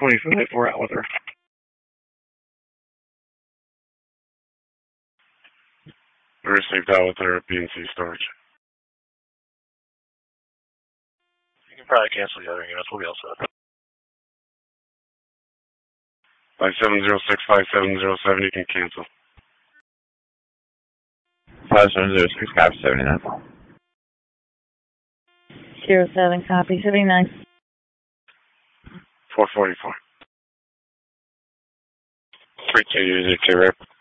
425, we're out with her. We received out with her at BNC storage. You can probably cancel the other units. We'll be all set. 5706-5707, you can cancel. 5706, copy 79. 07, copy 79. 444. 3202, rep.